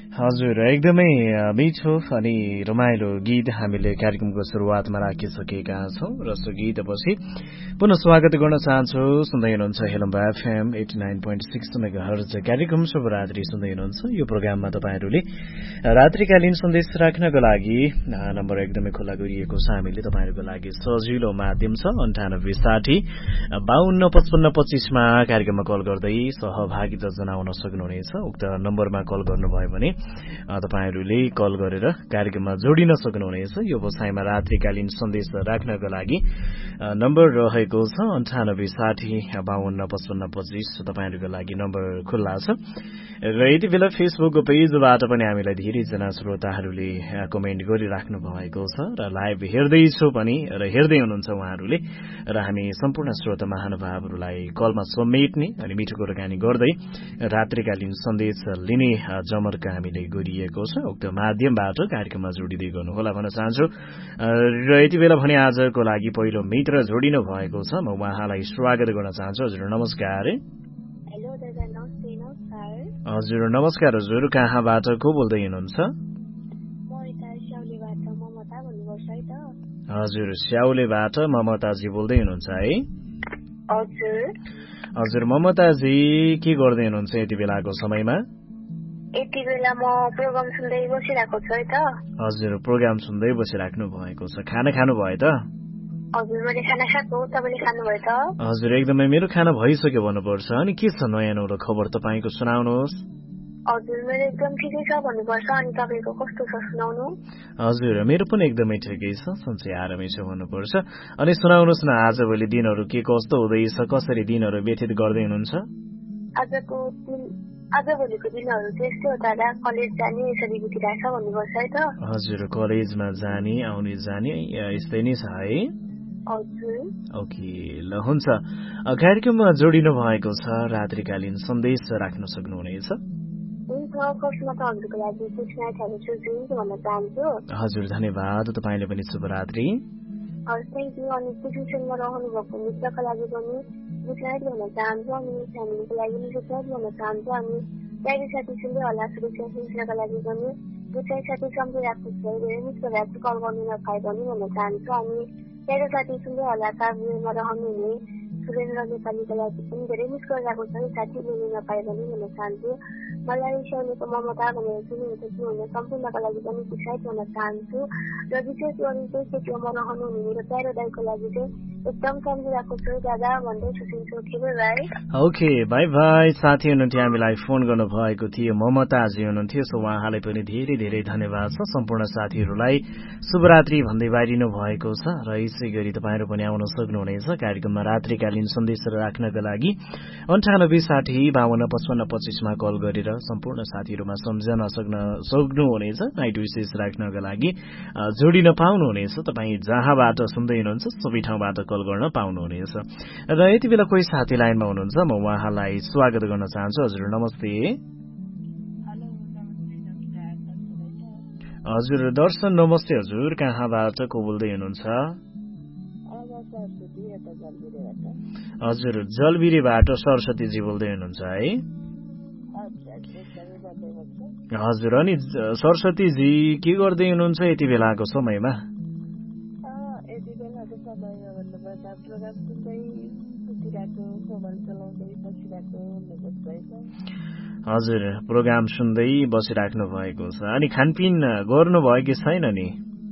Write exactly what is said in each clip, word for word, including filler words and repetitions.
हजुर एकदमै मिठो अनि रमाइलो गीत हामीले कार्यक्रमको सुरुवातमा राखिसकेका छौं र सो गीतपछि पुनः स्वागत गर्न चाहन्छु। सुन्दै हुनुहुन्छ हेलम्बा FM eighty nine point six megahertz कार्यक्रम शुभरात्रि सुन्दै हुनुहुन्छ। यो प्रोग्राममा तपाईँहरूले रात्रिकालीन सन्देश राख्नको लागि नम्बर एकदमै खुला गरिएको छ। हामीले तपाईँहरूको लागि सजिलो माध्यम छ अन्ठानब्बे साठी बाहन्न पचपन्न पच्चीसमा कार्यक्रममा कल गर्दै सहभागिता जनाउन सक्नुहुनेछ। उक्त नम्बरमा कल गर्नुभयो भने तपाईहरूले कल गरेर कार्यक्रममा जोडिन सक्नुहुनेछ। यो बसाइमा रात्रिकालीन सन्देश राख्नका लागि नम्बर रहेको छ अन्ठानब्बे साठी बाहन्न पचपन्न पच्चीस। तपाईँहरूको लागि नम्बर खुल्ला छ र यति बेला फेसबुकको पेजबाट पनि हामीलाई धेरैजना श्रोताहरूले कमेन्ट गरिराख्नु भएको छ र लाइभ हेर्दैछु पनि र हेर्दै हुनुहुन्छ उहाँहरूले र हामी सम्पूर्ण श्रोता महानुभावहरूलाई कलमा समेट्ने अनि मिठो कुराकानी गर्दै रात्रिकालीन सन्देश लिने जमर्का हामीले गरिएको छ। उक्त माध्यमबाट कार्यक्रममा जोडिँदै गर्नुहोला भन्न चाहन्छु। र यति बेला भने आजको लागि पहिलो मित्र जोडिनु भएको छ। म उहाँलाई स्वागत गर्न चाहन्छु। हजुर नमस्कार। हेलो दादा, नमस्ते। नमस्कार। हजुर नमस्कार। हजुर कहाँबाट को बोल्दै हुनुहुन्छ? म यता स्याउलेबाट ममता भन्नुपर्छ है त। हजुर स्याउलेबाट ममताजी बोल्दै हुनुहुन्छ है? हजुर। हजुर ममताजी के गर्दै हुनुहुन्छ यति बेलाको समयमा? यति बेला म प्रोग्राम सुन्दै बसिरहेको छु है त। हजुर प्रोग्राम सुन्दै बसिराख्नु भएको छ। खाना खानु भयो त? हजुर मैले खाना खाएको, तपाईँले खानुभयो त? हजुर एकदमै मेरो खाना भइसक्यो भन्नुपर्छ। अनि के छ नयाँ नौलो खबर तपाईँको सुनाउनुहोस्। हजुर मेरो एकदम ठिकै छ भन्नुपर्छ। अनि तपाईँको कस्तो छ सुनाउनु? हजुर मेरो पनि एकदमै ठिकै छ, सन्चै आरामै छ भन्नुपर्छ। अनि सुनाउनुहोस् न आजभोलि दिनहरू के कस्तो हुँदैछ, कसरी दिनहरू व्यतीत गर्दै हुनुहुन्छ? आजको दिन आजभोलिको दिनहरू चाहिँ यस्तो हो दादा, कलेज जाने यसरी बितिरहेछ भन्नुपर्छ है त। हजुर कलेजमा जाने आउने जाने यस्तै नै छ है? हजुर। ओके ल हुन्छ। कार्यक्रममा जोडिनु भएको छ, रात्रिकालीन सन्देश राख्न सक्नुहुनेछ। हुन्छ फर्स्टमा त हजुरको लागि कृष्ण थ्याङ्क यू भन्न चाहन्छु। हजुर धन्यवाद, तपाईँले पनि शुभरात्रि। हजुर थ्याङ्क यू। अनि कृष्णसँग रहनु भएको मित्रको लागि पनि गुड भन्न चाहन्छु। अनि फ्यामिलीको लागि पनि गुड भन्न चाहन्छु। अनि प्यारी साथी सुन्दै होला सुरक्षा सुरक्षाको लागि पनि गुड साथी सम्झिरहेको छु, धेरै मिस गरिरहेको छु, कल गर्नु नपाए पनि भन्न चाहन्छु। अनि प्यारो साथी सुन्दै होला काभ्रेमा रहनुहुने सुरेन्द्र नेपालीको लागि पनि धेरै मिस गरिरहेको छ, साथी बोल्नु नपाए पनि भन्न चाहन्छु। मलाई स्याउलेको ममता भनेर सुन्नुहुन्छ सुन्नुहुने सम्पूर्णको लागि पनि गुड भन्न चाहन्छु। र विशेष गरी चाहिँ केटीमा रहनुहुने मेरो प्यारो दाईको लागि चाहिँ एकदम सम्झिरहेको छु दादा भन्दै सुसिन्छु। Okay by. Okay by by. साथी हुनुहुन्थ्यो, हामीलाई फोन गर्नु भएको थियो ममताजी हुनुहुन्थ्यो। सो उहाँलाई पनि धेरै धेरै धन्यवाद छ। सम्पूर्ण साथीहरूलाई शुभरात्रि भन्दै बाहिरिनु भएको छ र यसै गरी तपाईँहरू पनि आउन सक्नुहुनेछ कार्यक्रममा रात्रिकालीन सन्देश राख्नका लागि अन्ठानब्बे साठी बाहन्न पचपन्न पच्चीसमा कल गरेर सम्पूर्ण साथीहरूमा सम्झन सक्न सक्नुहुनेछ। नाइट विशेष राख्नका लागि जोडिन पाउनुहुनेछ। तपाईँ जहाँबाट सुन्दै हुनुहुन्छ सबै ठाउँबाट कल गर्न पाउनुहुनेछ। र यति बेला कोही साथी लाइनमा हुनुहुन्छ, म उहाँलाई स्वागत गर्न चाहन्छु। हजुर नमस्ते। हजुर दर्शन नमस्ते। हजुर कहाँबाट को बोल्दै हुनुहुन्छ? हजुर जलबिरेबाट सरस्वतीजी बोल्दै हुनुहुन्छ है? हजुर अनि सरस्वतीजी के गर्दै हुनुहुन्छ यति बेलाको समयमा? हजुर प्रोग्राम सुन्दै बसिराख्नु भएको छ। अनि खानपिन गर्नुभयो कि छैन नि?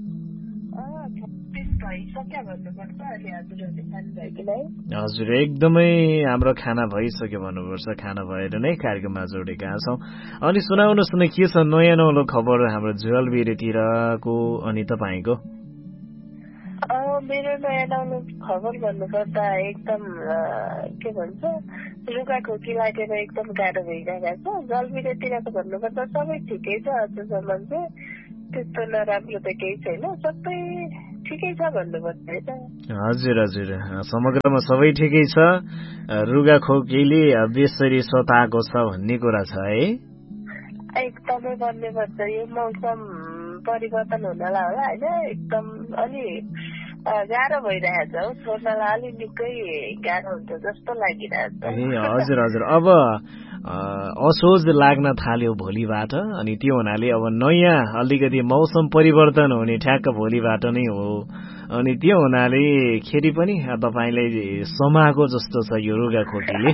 हजुर एकदमै हाम्रो खाना भइसक्यो भन्नुपर्छ। खाना भएर नै कार्यक्रममा जोडेका छौँ। अनि सुनाउनुहोस् न के छ नयाँ नौलो खबर हाम्रो जलबिरेतिरको अनि तपाईँको? मेरो नयाँ नौलो खबर भन्नुपर्दा एकदम के भन्छ रुगा खोकी लागेर एकदम गाह्रो भइरहेको छ। जलबिरेतिरको भन्नुपर्दा सबै ठिकै छ, अझसम्म चाहिँ त्यस्तो नराम्रो त केही छैन, सबै ठिकै छ भन्नुपर्छ है त। हजुर हजुर समग्रमा सबै ठिकै छ। रुगा खोकीले बेसरी सताएको छ भन्ने कुरा छ है? एकदमै भन्नुपर्छ। यो मौसम परिवर्तन हुनला होला होइन, एकदम अलि गाह्रो भइरहेछ हौ, छोड्नलाई अलि निकै गाह्रो हुन्छ जस्तो लागिरहेछ। ए हजुर हजुर अब असोज लाग्न थाल्यो भोलिबाट अनि त्यो हुनाले अब नयाँ अलिकति मौसम परिवर्तन हुने ठ्याक्क भोलिबाट नै हो अनि त्यो हुनाले खेरि पनि तपाईलाई समाको जस्तो छ यो रुगाखोकीले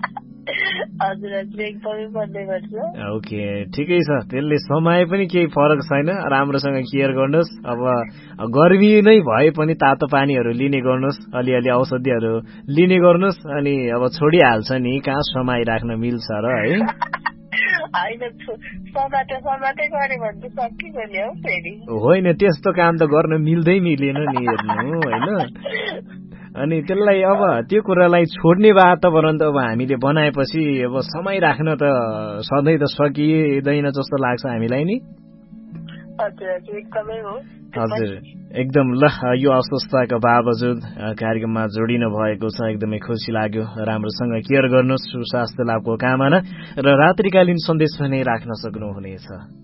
ओके ठिकै छ त्यसले समाए पनि केही फरक छैन राम्रोसँग केयर गर्नुहोस् अब गर्मी नै भए पनि तातो पानीहरू लिने गर्नुहोस् अलिअलि औषधिहरू लिने गर्नुहोस् अनि अब छोडिहाल्छ नि कहाँ समाइराख्न मिल्छ र है होइन त्यस्तो काम त गर्न मिल्दै मिलेन नि हेर्नु होइन अनि त्यसलाई अब त्यो कुरालाई छोड्ने वातावरण त अब हामीले बनाएपछि अब समय राख्न त सधैँ त सकिँदैन जस्तो लाग्छ हामीलाई नि हजुर एकदम ल यो अस्वस्थताको बावजुद कार्यक्रममा जोडिनु भएको छ एकदमै खुसी लाग्यो राम्रोसँग केयर गर्नुहोस् सुस्वास्थ्य लाभको कामना र रात्रिकालीन सन्देश पनि राख्न सक्नुहुनेछ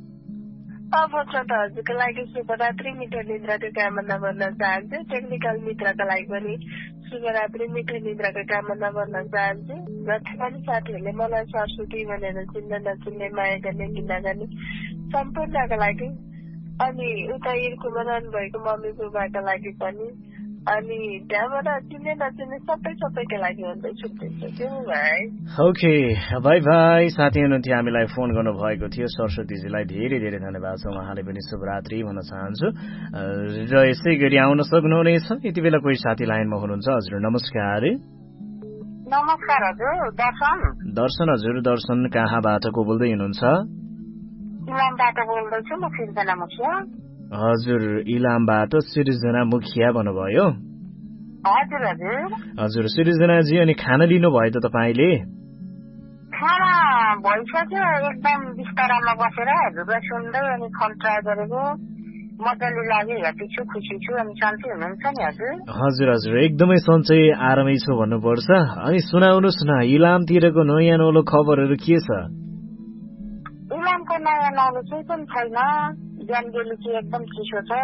हजुरको लागि शुभरात्रि मिठो निद्राको कामना गर्न चाहन्छु टेक्निकल मित्रका लागि पनि शुभरात्रि मिठो निद्राको कामना गर्न चाहन्छु जति पनि साथीहरूले मलाई सरस्वती भनेर चिन्ने नचिन्ने माया गर्ने घृणा गर्ने सम्पूर्णका लागि अनि उता इर्खुमा रहनु भएको मम्मी बुबाका लागि पनि अनि त्यहाँबाट चिन्ने नचिन्ने सबै सबैका लागि भन्दै छुट्टिन्छु भाइ ओके बाई बाई साथी हुनुहुन्थ्यो हामीलाई फोन गर्नु भएको थियो सरस्वतीजीलाई धेरै धेरै धन्यवाद छ उहाँले पनि शुभरात्रि भन्न चाहन्छु र यसै गरी आउन सक्नुहुनेछ यति बेला कोही साथी लाइनमा हुनुहुन्छ हजुर नमस्कार नमस्कार हजुर दर्शन दर्शन हजुर दर्शन कहाँबाट को बोल्दै हुनुहुन्छ इलामबाट बोल्दैछु म सिर्जना मुखिया हजुर इलामबाट सिर्जना मुखिया भन्नुभयो हजुर हजुर हजुर सिर्जनाजी अनि खाना लिनुभयो त तपाईँले खाना भइसक्यो एकदम बिस्तारामा बसेर हजुरलाई सुन्दै अनि खन्ट्रा गरेको मजाले लाग्यो हेर्दै छु खुसी छु अनि सन्चै हुनुहुन्छ नि हजुर हजुर हजुर एकदमै सन्चै आरामै छु भन्नुपर्छ अनि सुनाउनुहोस् न इलामतिरको नयाँ नौलो खबरहरू के छ इलामको नयाँ नौलो केही पनि छैन बिहान बेलुकी एकदम चिसो छ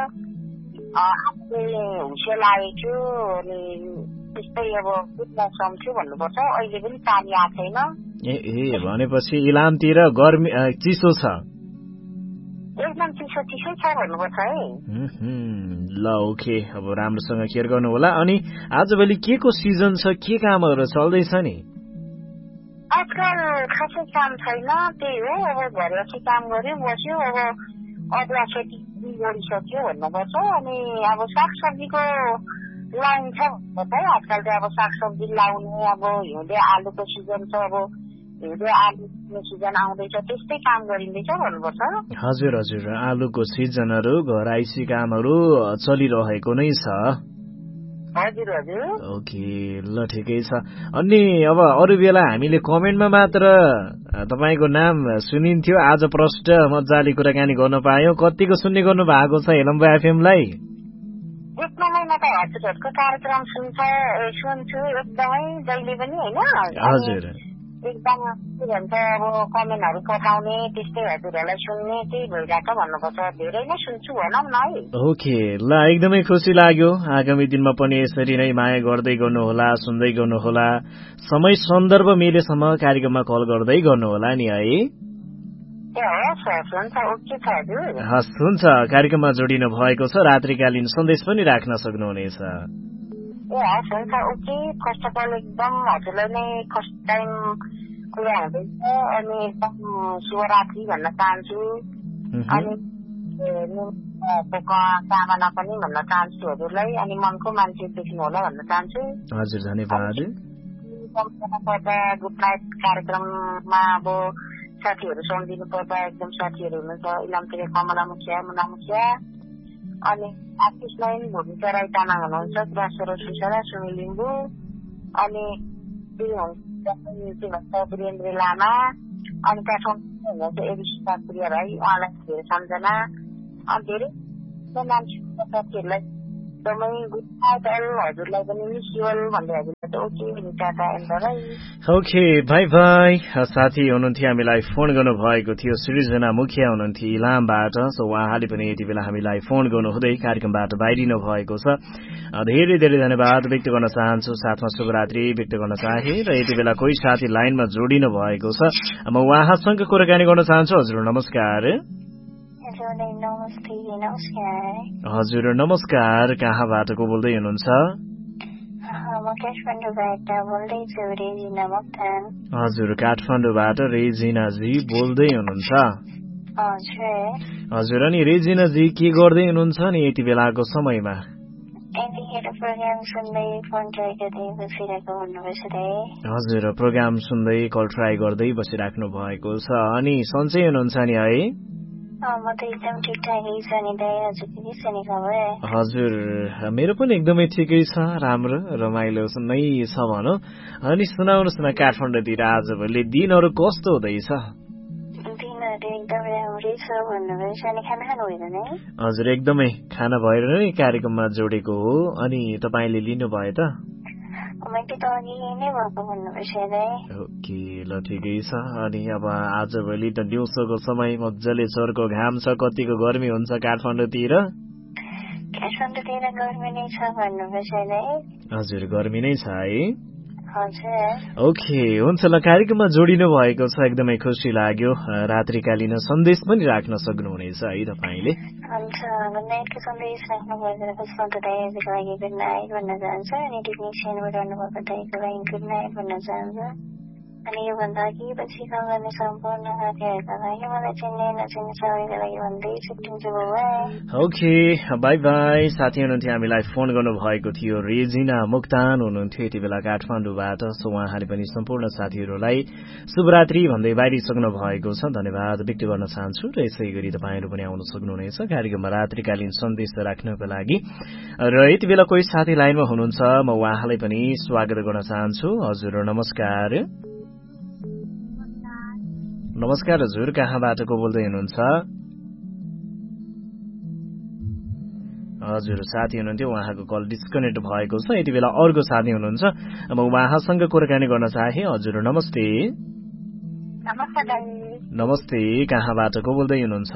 आफूले हुसे लागेको अनि त्यस्तै अब मौसम थियो भन्नुपर्छ अहिले पनि पानी आएको छैन ए ए भनेपछि इलामतिर गर्मी चिसो छ एकदम चिसो चिसो छ भन्नुपर्छ है ल ओके अब राम्रोसँग केयर गर्नु होला अनि आजभोलि के को सिजन छ के कामहरू चल्दैछ नि आजकल खासै काम छैन त्यही हो अब घरपछि काम गर्यो बस्यो अब अदुवा खेती गरिसक्यो भन्नुपर्छ अनि अब सागसब्जीको लाइन छ भन्नुपर्छ है आजकल चाहिँ अब सागसब्जी लाउने अब हिउँदे आलुको सिजन छ अब हिउँदे आलुको सिजन आउँदैछ त्यस्तै काम गरिँदैछ भन्नुपर्छ हजुर हजुर आलुको सिजनहरू घराइसी कामहरू चलिरहेको नै छ हजुर हजुर ओके ल ठिकै छ अनि अब अरू बेला हामीले कमेन्टमा मात्र तपाईँको नाम सुनिन्थ्यो आज प्रष्ट मजाले कुराकानी गर्न पायौँ कतिको सुन्ने गर्नु भएको छ हेलम्बा एफएमलाई एकदमै म त हजुरहरूको कार्यक्रम सुन्छ सुन्छु एकदमै जहिले पनि होइन हजुर एकदम के भन्छ अब कमेन्टहरू पठाउने त्यस्तै हजुरहरूलाई सुन्ने त्यही भइरहेको भन्नुपर्छ धेरै नै सुन्छु भनौँ न है ओके ल एकदमै खुसी लाग्यो आगामी दिनमा पनि यसरी नै माया गर्दै गर्नुहोला सुन्दै गर्नुहोला समय सन्दर्भ मिलेसम्म कार्यक्रममा कल गर्दै गर्नुहोला नि है हस् हुन्छ कार्यक्रममा जोडिनु भएको छ रात्रिकालीन सन्देश पनि राख्न सक्नुहुनेछ ए हस् हुन्छ ओके फर्स्ट अफ अल एकदम हजुरलाई नै फर्स्ट टाइम कुरा हुँदैछ अनि एकदम शुभरात्रि भन्न चाहन्छु अनि कामना पनि भन्न चाहन्छु हजुरलाई अनि मनको मान्छे देख्नु होला भन्न चाहन्छु हजुर धन्यवाद पर्दा गुड नाइट कार्यक्रममा अब साथीहरू सम्झिनु पर्दा एकदम साथीहरू हुनुहुन्छ इलामतिर कमला मुखिया मुना मुखिया अनि आशिष लाइन भूमिका राई तामाङ हुनुहुन्छ ग्रासर सुसरा सुनिल लिम्बू अनि वीरेन्द्र लामा अनि काठमाडौँ हुनुहुन्छ एबिसिता प्रिया राई उहाँलाई धेरै सम्झना अनि धेरै मान्छे साथीहरूलाई एकदमै गुड नाइट हजुरलाई पनि मिसियोल भन्दै हजुरलाई त ओके भने Tata and by. Okay by by. साथी हुनुहुन्थ्यो हामीलाई फोन गर्नुभएको थियो सृजना मुखिया हुनुहुन्थ्यो इलामबाट। सो उहाँले पनि यति बेला हामीलाई फोन गर्नुहुँदै कार्यक्रमबाट बाहिरिनु भएको छ। धेरै धेरै धन्यवाद व्यक्त गर्न चाहन्छु, साथमा शुभरात्रि व्यक्त गर्न चाहे। र यति बेला कोही साथी लाइनमा जोडिनु भएको छ, म उहाँसँग कुराकानी गर्न चाहन्छु। हजुर नमस्कार। हजुर नमस्कार, कहाँबाट को बोल्दै हुनुहुन्छ? हजुर काठमाडौँबाट रेजिनाजी बोल्दै हुनुहुन्छ? हजुर अनि रेजिनाजी के गर्दै हुनुहुन्छ नि यति बेलाको समयमा? हजुर प्रोग्राम सुन्दै कल ट्राई गर्दै बसिराख्नु भएको छ। अनि सन्चै हुनुहुन्छ नि है? हजुर मेरो पनि एकदमै ठिकै छ, राम्रो रमाइलो नै छ भनौँ। अनि सुनाउनुहोस् न, काठमाडौँतिर आजभोलि दिनहरू कस्तो हुँदैछ? हजुर एकदमै खाना भएर नै कार्यक्रममा जोडेको हो। अनि तपाईँले लिनुभयो त? ओके ल ठिकै छ। अनि अब आजभोलि त दिउँसोको समय मजाले चर्को घाम छ, कतिको गर्मी हुन्छ काठमाडौँतिर? हजुर गर्मी नै छ है? ओके हुन्छ ल, कार्यक्रममा जोडिनु भएको छ, एकदमै खुसी लाग्यो। रात्रिकालीन सन्देश पनि राख्न सक्नुहुनेछ है तपाईँले? अनि योभन्दा अघि पछि गर्ने सम्पूर्ण साथीहरूलाई मलाई चिन्ने नचिन्ने सबैको लागि भन्दै छुट्टिन्छु। Okay by by. साथी हुनुहुन्थ्यो हामीलाई फोन गर्नुभएको थियो रेजिना मुक्तान हुनुहुन्थ्यो यति बेला काठमाडौँबाट। सो उहाँले पनि सम्पूर्ण साथीहरूलाई शुभरात्रि भन्दै बाहिरिसक्नु भएको छ, धन्यवाद व्यक्त गर्न चाहन्छु। र यसै गरी तपाईँहरू पनि आउन सक्नुहुनेछ कार्यक्रममा रात्रिकालीन सन्देश राख्नको लागि। र यति बेला कोही साथी लाइनमा हुनुहुन्छ, म उहाँलाई पनि स्वागत गर्न चाहन्छु। हजुर नमस्कार। नमस्कार हजुर, कहाँबाट को बोल्दै हुनुहुन्छ? हजुर साथी हुनुहुन्थ्यो, उहाँको कल डिस्कनेक्ट भएको छ। यति बेला अर्को साथी हुनुहुन्छ, म उहाँसँग कुराकानी गर्न चाहे। हजुर नमस्ते। नमस्ते, कहाँबाट को बोल्दै हुनुहुन्छ?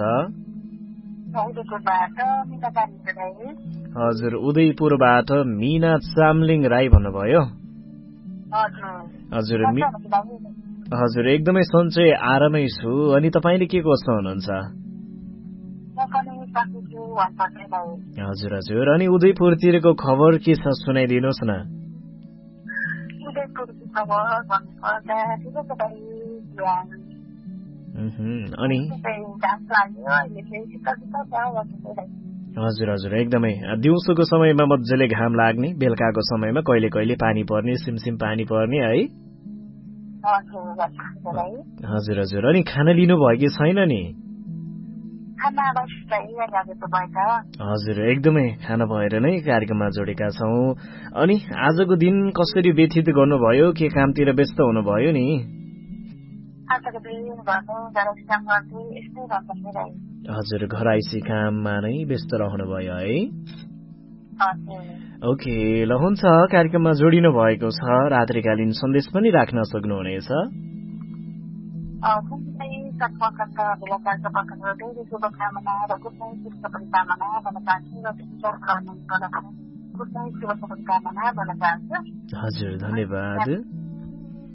हजुर उदयपुरबाट मिना चामलिङ राई भन्नुभयो? हजुर हजुर एकदमै सन्चै आरामै छु। अनि तपाईँले के कस्तो हुनुहुन्छ? हजुर हजुर अनि उदयपुरतिरको खबर के छ सुनाइदिनुहोस् न। अनि हजुर हजुर एकदमै दिउँसोको समयमा मजाले घाम लाग्ने, बेलुकाको समयमा कहिले कहिले पानी पर्ने, सिमसिम पानी पर्ने है? हजुर हजुर अनि खाना लिनुभयो कि छैन नि? हजुर एकदमै खाना भएर नै कार्यक्रममा जोडेका छौँ। अनि आजको दिन कसरी व्यतीत गर्नुभयो, के कामतिर व्यस्त हुनुभयो नि? हजुर घरैसी काममा नै व्यस्त रहनुभयो है? ओके ल हुन्छ, कार्यक्रममा जोडिनु भएको छ, रात्रिकालीन सन्देश पनि राख्न सक्नुहुनेछ। हजुर धन्यवाद।